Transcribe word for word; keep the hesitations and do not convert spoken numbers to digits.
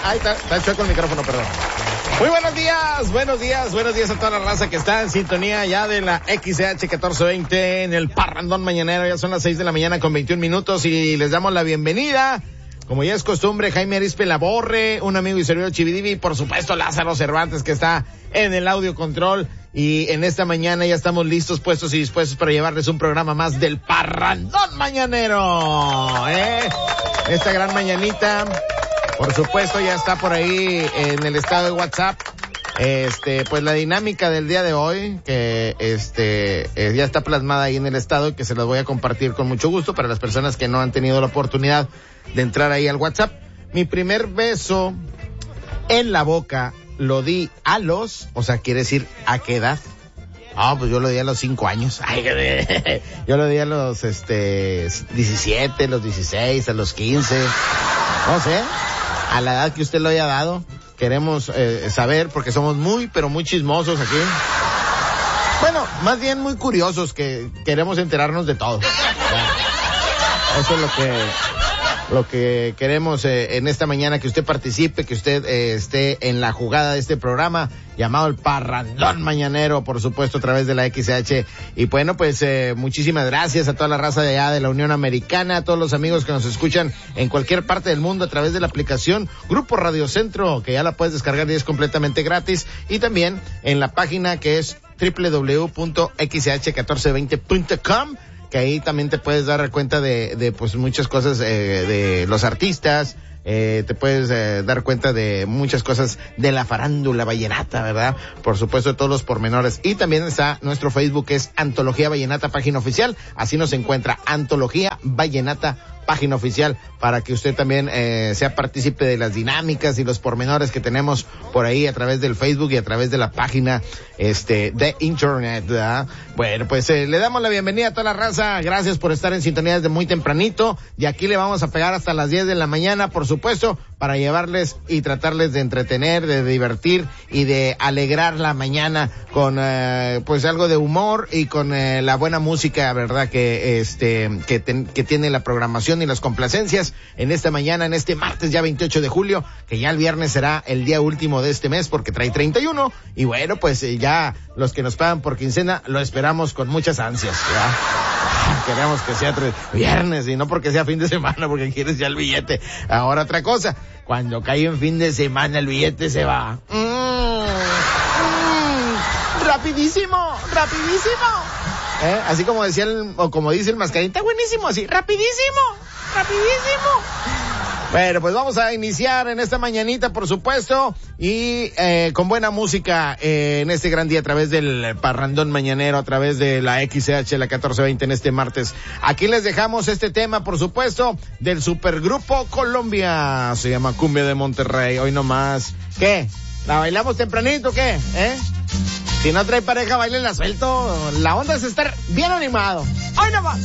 Ahí está, está chueco el micrófono, perdón. Muy buenos días, buenos días, buenos días a toda la raza que está en sintonía ya de la X C H catorce veinte en el Parrandón Mañanero. Ya son las seis de la mañana con veintiún minutos y les damos la bienvenida. Como ya es costumbre, Jaime Arispe Laborre, un amigo y servidor Chividivi, y por supuesto Lázaro Cervantes, que está en el audio control. Y en esta mañana ya estamos listos, puestos y dispuestos para llevarles un programa más del Parrandón Mañanero. ¿eh? Esta gran mañanita, por supuesto, ya está por ahí en el estado de WhatsApp. Este, pues la dinámica del día de hoy, que este, eh, ya está plasmada ahí en el estado y que se las voy a compartir con mucho gusto para las personas que no han tenido la oportunidad de entrar ahí al WhatsApp. Mi primer beso en la boca lo di a los, o sea, quiere decir, ¿a qué edad? Ah, pues yo lo di a los cinco años. Ay, yo lo di a los, este, diecisiete, los dieciséis, a los quince. No sé, a la edad que usted lo haya dado. Queremos eh, saber, porque somos muy, pero muy chismosos aquí. Bueno, más bien muy curiosos, que queremos enterarnos de todo. Eso es lo que... Lo que queremos eh, en esta mañana, que usted participe, que usted eh, esté en la jugada de este programa llamado el Parrandón Mañanero, por supuesto a través de la X C H. Y bueno, pues eh, muchísimas gracias a toda la raza de allá de la Unión Americana, a todos los amigos que nos escuchan en cualquier parte del mundo a través de la aplicación Grupo Radio Centro, que ya la puedes descargar y es completamente gratis, y también en la página que es doble u doble u doble u punto x c h catorce veinte punto com, que ahí también te puedes dar cuenta de, de pues muchas cosas, eh, de los artistas, eh, te puedes eh, dar cuenta de muchas cosas de la farándula vallenata, ¿verdad? Por supuesto, de todos los pormenores. Y también está nuestro Facebook, que es Antología Vallenata, página oficial. Así nos encuentra, Antología Vallenata, página oficial, para que usted también eh, sea partícipe de las dinámicas y los pormenores que tenemos por ahí a través del Facebook y a través de la página este de internet, ¿verdad? Bueno, pues eh, le damos la bienvenida a toda la raza. Gracias por estar en sintonía desde muy tempranito, y aquí le vamos a pegar hasta las diez de la mañana, por supuesto, para llevarles y tratarles de entretener, de divertir y de alegrar la mañana con eh, pues algo de humor y con eh, la buena música, ¿verdad? Que este que, ten, que tiene la programación y las complacencias en esta mañana, en este martes ya veintiocho de julio, que ya el viernes será el día último de este mes porque trae treinta y uno, y bueno, pues eh, ya los que nos pagan por quincena lo esperamos con muchas ansias, ¿verdad? Queremos que sea tres viernes y no porque sea fin de semana, porque quieres ya el billete. Ahora otra cosa, cuando cae en fin de semana el billete se va. Mm, mm, rapidísimo, rapidísimo. ¿Eh? Así como decía el, o como dice el Mascarín, está buenísimo, así, rapidísimo, rapidísimo. Bueno, pues vamos a iniciar en esta mañanita, por supuesto, y eh, con buena música eh, en este gran día a través del Parrandón Mañanero, a través de la X C H, la catorce veinte en este martes. Aquí les dejamos este tema, por supuesto, del Supergrupo Colombia. Se llama Cumbia de Monterrey. Hoy nomás. ¿Qué? ¿La bailamos tempranito o qué? ¿Eh? Si no trae pareja, bailen la suelto. La onda es estar bien animado. Hoy nomás.